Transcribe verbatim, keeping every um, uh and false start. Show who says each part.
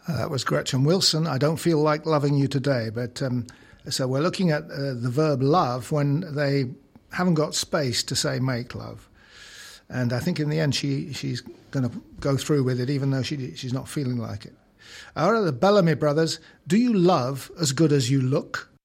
Speaker 1: Uh, that was Gretchen Wilson. I don't feel like loving you today. But um, so we're looking at uh, the verb love when they haven't got space to say make love. And I think in the end she she's going to go through with it, even though she she's not feeling like it. All right, the Bellamy Brothers, Do You Love As Good As You Look?